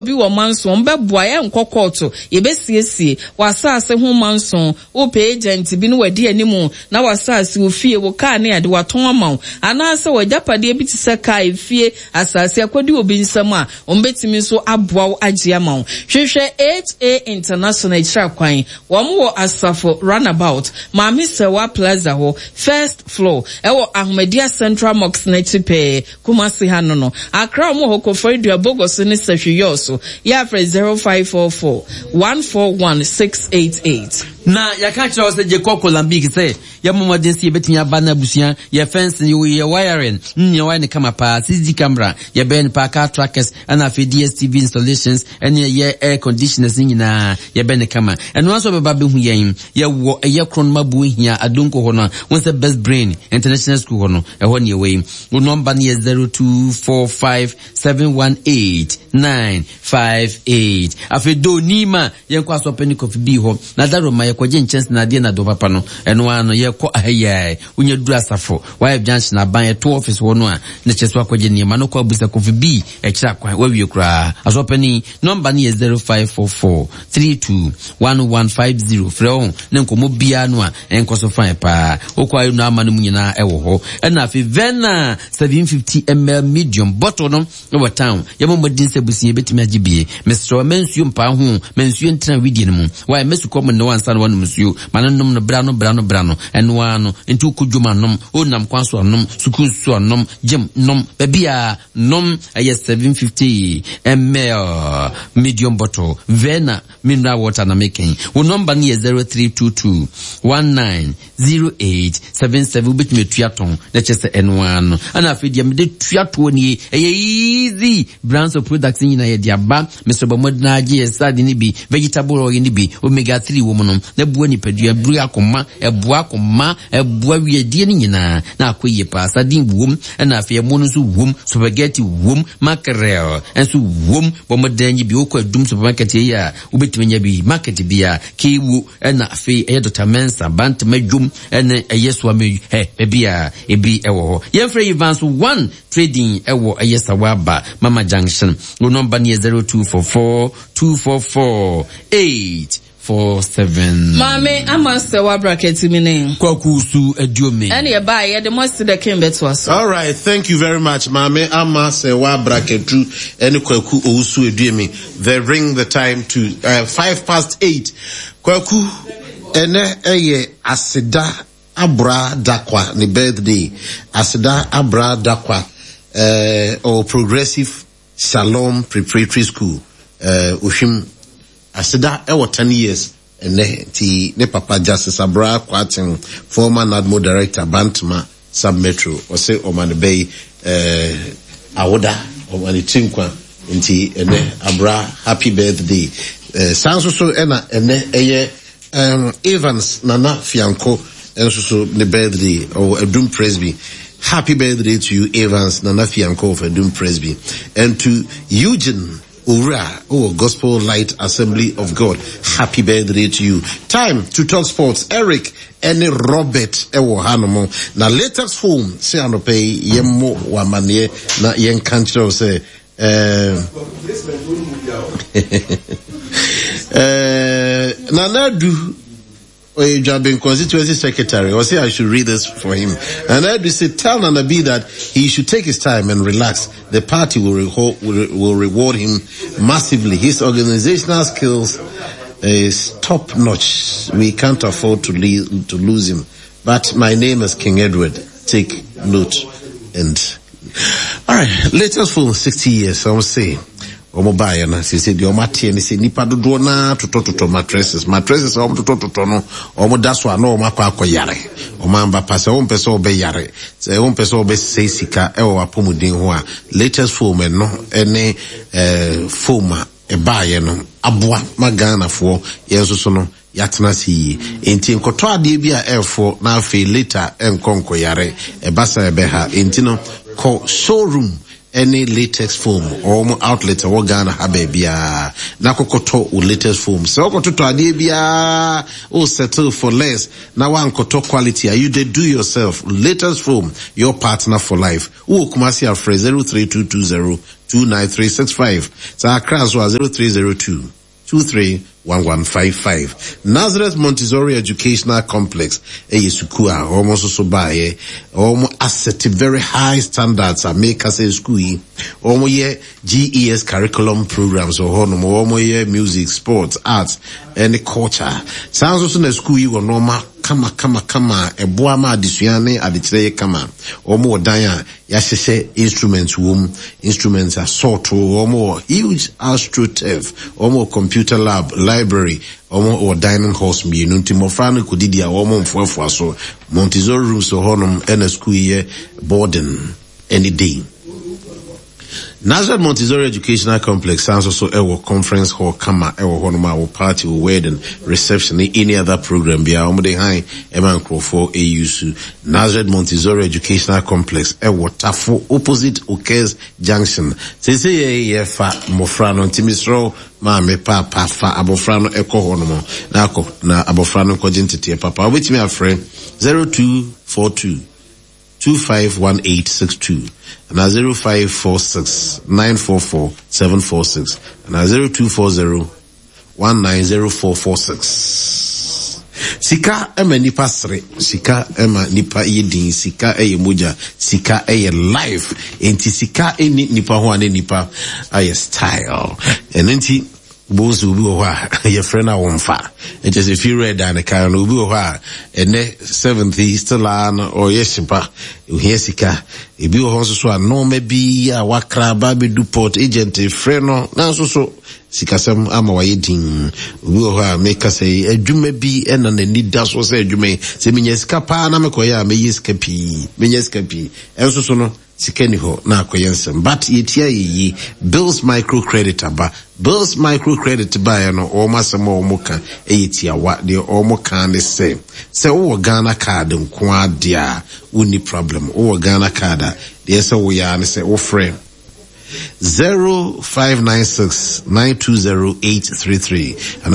bi wo manson beboa ye nkokoto ye besiesie wasase ho manson wo pay agent bi no wadi animu na wasase wo fie wo ka ne ade waton amaw anase wo japade bi tise ka efie asase akodi obi nsam a ombetimi so aboa wo age amaw hwehwe 8A International Chakwan wo mo asafo runabout Mami Sewa Plaza ho first floor ewo Ahmedia Central Mosque na chipe Kumasi hano no Accra mo hokofori dua Bogos ne sehwe ya for 0544 141 688 na ya ka kira ose je Kolambik say ya momoden si betimi aba na busia ya fence you ye wiring nye wire kama pa CCTV camera ya ben pa car trackers and afi DSTV installations and ye air conditioners nyina ya ben kama and once we ba be hu yen ya wo ye kron mabu hia adonko ho no won say Best Brain International School ho no e ho ne we number ne 0245718958 afi do nima yen kwa so peni coffee bi ho na daro ma kwaje chance na de na do papa no eno ano ye ko aheye unya duru asafo why junction na ban to office wono a na cheso akwaje niema no kwa busa kofi bi e kira kwa wawie kura asopani number ni 0544321150 freo na nkomo bia no a enkoso fan pa okwa no ama no munyina ewo ho na afi Vena 750 ml medium bottle no over town yemo modin sebusi betimi agibie Mr. Mensuo mpa ho mensuo ntra widie no mu why mesu kom no wansa no musuo mananum no brano eno ano nti kudwuma nom onam kwanso nom sukunsu nom gem nom babia nom 750 ml medium bottle Vena mineral water na making wo number ni 0322190877 betime tuaton na chese eno ano ana afedia me de tuato ni easy brands of products nyina ye diaba Mr. Bamodna age sade ni bi vegetable oil ni bi omega 3 wo monom na bua ni padua bru akoma ebua wiedie ni nyina na akoye pa sadin wom na afia mo no so wom spaghetti wom mackerel enso wom Bamodna nyi bi okwadum supermarket ye ya ubetime bi market bia kiwu na afi Dr. Mensa bant madwum na yeso me bia ebi ewo ho yemfre Evans 1 trading ewo Sawaba Mama Junction no number ni 0244244847 Mame Amasewa bracket mine kwakusu aduome ene ba ye de most the kimbeto aso. All right, thank you very much Mame Amasewa bracket ene kwaku ousu aduome. They ring the time to 8:05 kwaku ene eye aseda Abra Dakwa ni birthday aseda Abra Dakwa or Progressive Shalom Preparatory School Ushim aseda ewo 10 years ene ti ne papa Justice Abra Kwatin former NADMO director Bantama Sub-Metro ose omane bay awoda omane tinkwa nti ene Abra happy birthday sanso so ena ene eye Evans Nana Fianco enso ne birthday or Adum Presby. Happy birthday to you, Evans Nana Fianco of Adum Presby, and to Eugene Ura, Gospel Light Assembly of God. Happy birthday to you. Time to talk sports. Eric and Robert Ewo Hanomo. Na latest home say anope yemo wamanie na yen kancho say Nanadu you have been constituency secretary, or say I should read this for him. And I say, tell Nanabi that he should take his time and relax. The party will reward him massively. His organizational skills is top notch. We can't afford to lose him. But my name is King Edward. Take note. And all right, latest for 60 years. I will say. Omobaya na sisi di omati ni se nipa dodo na toto mattresses omo toto no omo daswa no omo akwa yare omamba pase omo pese obe yare se omo pese obe sesika ewo apomuden ho a latest foam no ene foam e baaye no aboa magana fo yenso so no yatena si enti nkoto ade bi a efo na afi later enkonko yare e basa ebe ha enti no ko showroom any latex foam or outlet or Ghana habebia na kokoto o latex foam so kokoto ade bia o settle for less na wan koto quality you dey do yourself latex foam your partner for life o Kumasi afre 032202935 sa Accra so 0302231155 Nazareth Montessori Educational Complex sukua almost so by almost asset very high standards are make us a school almost GES curriculum programs or almost music sports arts and culture sounds also na school you normal kama eboama adisuane adichere kama omo dan ya hyehyɛ instruments assault omo huge astroturf omo computer lab library omo dining halls mienu ntimofra no kodidi a omo mfoafo so Montessori rooms so honum na school ye boarding any day. Nazareth Montessori Educational Complex sounds also a conference hall kama ewo honoma wo party or wedding reception any other program bia omde high eman crofo eusu Nazareth Montessori Educational Complex ewo tafo opposite Okes Junction say ye fa mofrano ntimisro ma me papa fa abofrano eko honomo na abofrano ko jintete papa obetimi afre 0242251862 and 0546-944-746 and 0240-190446. Sika ema nipa sre, sika ema nipa yedin, sika eye moja, sika eye life, enti sika eni nipa huane nipa aye style. And enti bones will be your friend I won't fa. It is if you read and a car will be and 70 still on or yeshipa, you hear sika. If you also no maybe a wakra baby do port agent a friend no now so sikasem ama wayedin we make us say adwuma bi and an need das was say adwuma say menyesika pa na mekoya meyeska pi enso so no sikeni ho na akoyensem but yetia yi Bills microcredit aba Bills microcredit ba no o masema o muka eyetia wa de o muka ne say wo Ghana card nko adia uni problem wo Ghana card de say wo ya ne say wo frame 0596-920-833 and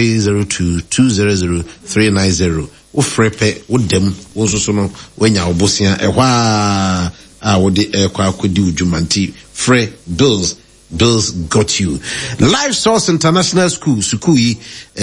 0302-200-390 wo frepe wo dem wo so no wenya obosia ehwa wo de kwa akodi udwumanti free Bills got you. Life Source International School sukui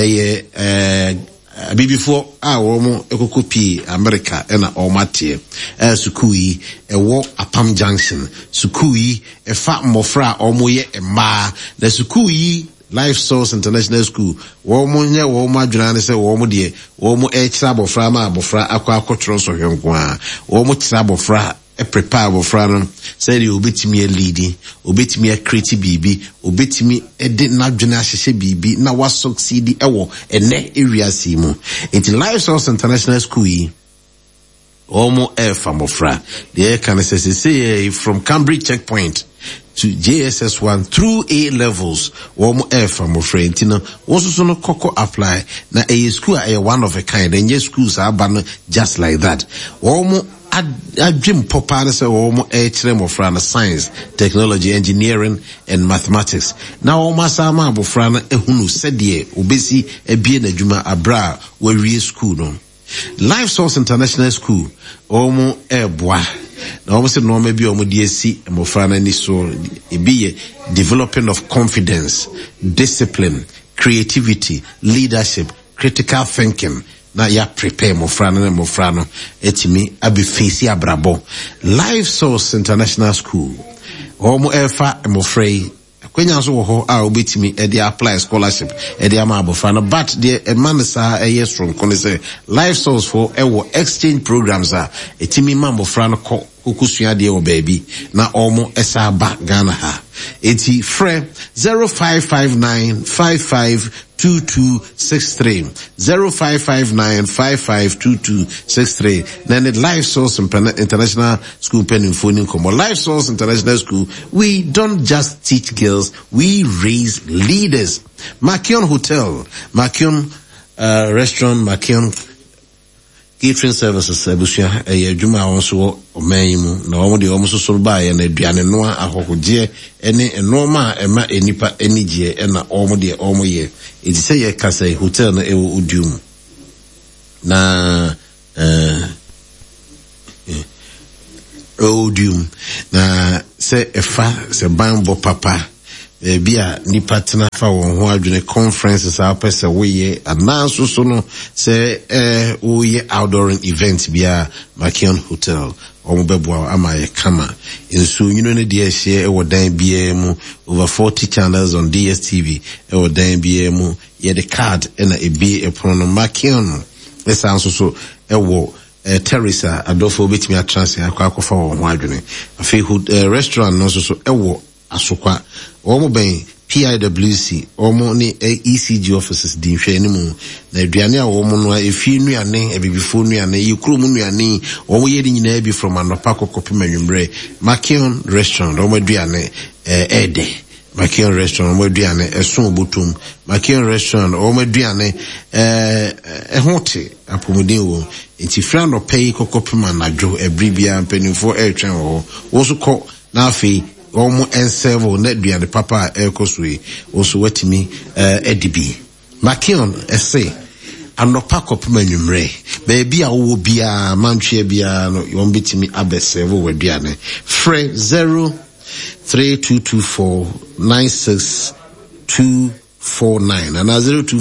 before womo ekokopi America na omate sukui ewo Apam Junction sukui efa mofra omoye ema na sukui Life Source International School womo nye womo adwuna ne se womo de womo ekira abofra ma abofra akotro so hwenko a womo kira abofra prepare for them say you obetimi leading obetimi create bibi obetimi ede na dwena hyehye bibi na wa succeed ewo ene area simu into Life Source International School yi omo famofra they can say from Cambridge checkpoint to JSS1 through A levels omo famofra intino also so no koko apply na a school a one of a kind and yes schools are ban just like that omo Jim Popana say omo mofrana science, technology, engineering and mathematics. Now omasama abofrana ehunu sedie obesi ebie na dwuma abra we school no. Life Source International School omo eboa. Na omo se no maybe omo DSC mofrana ni so ebiye developing of confidence, discipline, creativity, leadership, critical thinking. Na ya prepare mofrano etimi abi face abrabo. Life Source International School omo efa mofrei kwenya so ho a obetimi e dey apply scholarship e dey ama abofrano but the man sa e strong kon say Life Source for ewo exchange programs a etimi ma mofrano ko kukusua de o baby na omo esa ba Ghana ha eti frɛ 0559552263 0559552263 then the Life Source International School penifoni komo Life Source International School we don't just teach girls we raise leaders. Makion Hotel, Makion restaurant, Makion catering services abusua adwuma a wonso oman mu na wɔn de wɔn so ba yɛ na aduane noa ahohogye ɛne nneɛma a ɛma enipa anigye ɛna wɔn de wɔn yɛ edi sɛ yɛ kasa hotel na ɛwɔ Udium na Udium na sɛ ɛfa sɛ banbɔ papa bi a nipa tena fa wɔn ho adwene conferences a pɛ sɛ woyɛ ananso so no sɛ woyɛ outdooring event bia Makion Hotel wɔn bɛboa ama yɛ kama nso nyino ne deɛ ɛhyɛ ɛwɔ dan biara mu over 40 channels on DSTV ɛwɔ dan biara mu yɛde card ɛna ebi ɛpono no Makion ɛsan nso so ɛwɔ Teresa adofo betimi atranse akɔfa wɔn ho adwene afei restaurant no nso so ɛwɔ Asokwa wɔn bɛn PIWC wɔn ne ECG offices di nhwɛ ne mu na aduane a wɔn no efi nnuane ebibifo nnuane yikurom nnuane wɔn yɛ de nyinaa bi from anopa kokɔpem anwummerɛ Makion restaurant wɔn aduane ɛɛdɛ Makion restaurant wɔn aduane ɛso obotom Makion restaurant wɔn aduane ɛhote apomuden wɔ nti fra no pay kokɔpem anadwo ebribia mpanimfo ɛretwɛn wɔ wɔn so kɔ na afei Omo ensevo net duane papa ekoswe oso watimi edibi Makion ese anopa kopema nwumre baabi a wo bia mantwe bia no yon bitimi abesevo waduane frɛ 0322496 and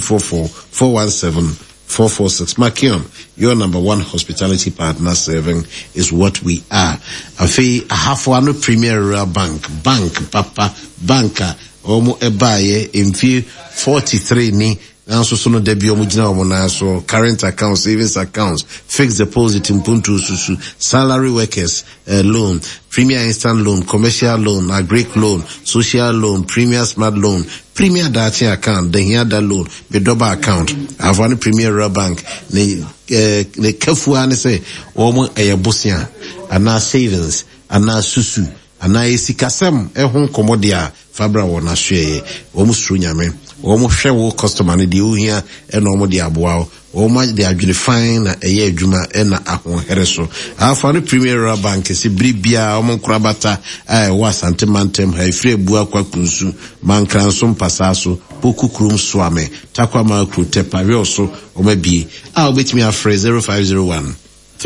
0244-417-446. Makion, your number one hospitality partner serving is what we are. Afi Ahafwano Premier Rural Bank, Papa, Banker, Omo Ebaye, Imfi 43 ni, Nanso sono debi omujina omona so current accounts, savings accounts, fixed deposit impuntu susu, salary workers loan, premier instant loan, commercial loan, agric loan, social loan, premier smart loan, premier data account, the hiada loan, bedoba account. Avani Premier Rural Bank ne kefu ane se omo eyabusia ana savings ana susu ana esikasem ehon komodia fabra wona hwe omo suru nyame omo hwe wo customer ne de ohia ena omo de aboa omo de adwene fine na eye adwuma ena ahohere so afane Premier Rural Bank se bribia omo nkrabata wa Asante Mantem ha ifre bua kwa kunsu mankranso mpasa so poku krum swame takwa ma kru tepawe so omo bi obetimi afre 0501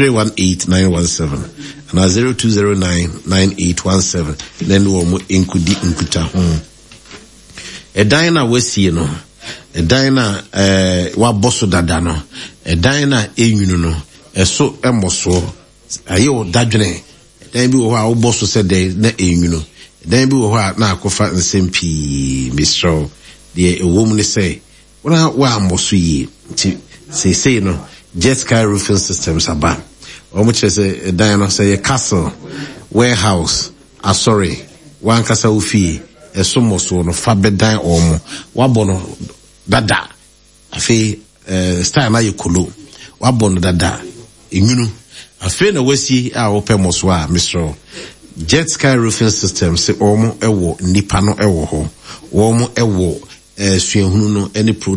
318-917 and 0209-9817 then womu inkudi inkuta edan na wasi no edan na wa boso dada no edan na enwunu no eso emoso ayo dadwene edan bi wo ha wo boso se de na enwunu edan bi wo ha na akofa nsempi mistro de ewom ne se wona wa amoso yi ti say no Jet Sky Roofing Systems aba which is a dino say a castle warehouse sorry one kasa ufi a sumo so no fabe dan omo wabono dada afi style na yekolo wabono dada enwunu afi na wasi a opemo so a Mr. Jet Sky Roofing Systems say omo ewo nipa no ewo ho omo ewo suahunu no any